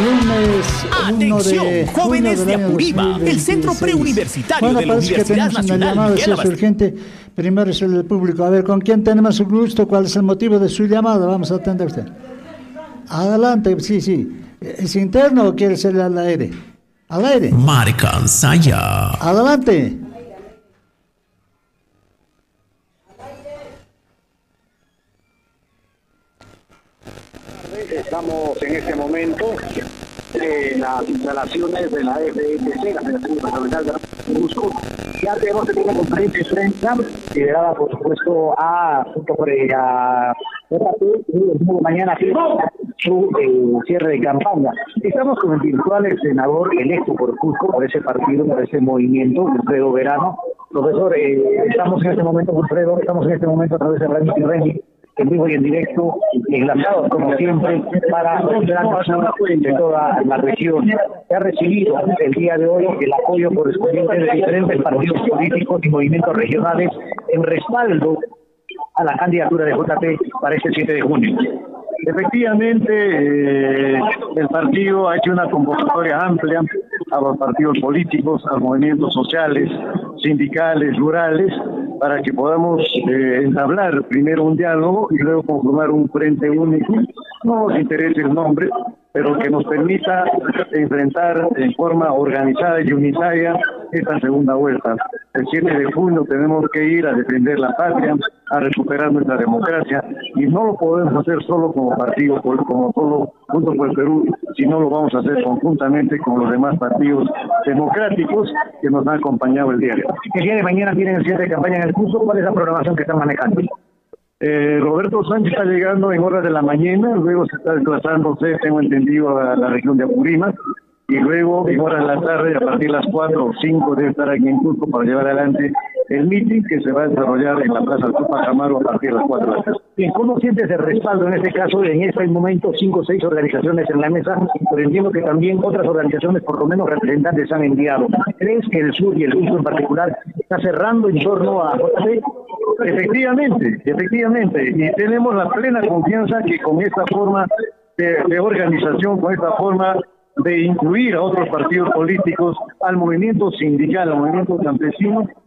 lunes 1 Atención, de jóvenes junio de del año Apuriba, el 2026. centro preuniversitario Bueno, de la parece que Universidad tenemos una Nacional llamada, si Miguel es Abascal. urgente. Primero es el público. A ver, ¿con quién tenemos el gusto? ¿Cuál es el motivo de su llamada? Vamos a atender a usted. Adelante, sí, sí. ¿Es interno o quiere ser al aire? Al aire. Marca Saya. Adelante. Estamos en este momento en las instalaciones de la FETC, la Federación Departamental de Cusco. Ya tenemos una conferencia de prensa liderada, por supuesto, junto con mañana su cierre de campaña. Estamos con el virtual senador electo por Cusco, por ese partido, por ese movimiento, Wilfredo Verano. Profesor, estamos en este momento, Wilfredo, a través de Radio Tirreni, en vivo y en directo, enlazados como siempre, para de toda la región. Se ha recibido el día de hoy el apoyo correspondiente de diferentes partidos políticos y movimientos regionales en respaldo a la candidatura de JP para este 7 de junio. Efectivamente, el partido ha hecho una convocatoria amplia a los partidos políticos, a los movimientos sociales, sindicales, rurales, para que podamos entablar primero un diálogo y luego conformar un frente único. No nos interesa el nombre, pero que nos permita enfrentar en forma organizada y unitaria esta segunda vuelta. El 7 de junio tenemos que ir a defender la patria, a recuperar nuestra democracia, y no lo podemos hacer solo como partido, como solo Juntos por el Perú, sino lo vamos a hacer conjuntamente con los demás partidos democráticos que nos han acompañado el día de hoy. El día de mañana tienen el cierre de campaña en el curso. ¿Cuál es la programación que están manejando? Roberto Sánchez está llegando en horas de la mañana, luego se está desplazándose, tengo entendido, a la región de Apurímac, y luego en horas de la tarde, a partir de las 4 o 5, debe estar aquí en Cusco para llevar adelante el mitin que se va a desarrollar en la Plaza Tupac Amaru a partir de las 4 de la tarde. Bien, ¿cómo sientes el respaldo en este caso? En este momento, 5 o 6 organizaciones en la mesa, pero entiendo que también otras organizaciones, por lo menos representantes, han enviado. ¿Crees que el sur y el Cusco en particular está cerrando en torno a JP? Efectivamente, y tenemos la plena confianza que con esta forma de organización, con esta forma de incluir a otros partidos políticos, al movimiento sindical, al movimiento campesino,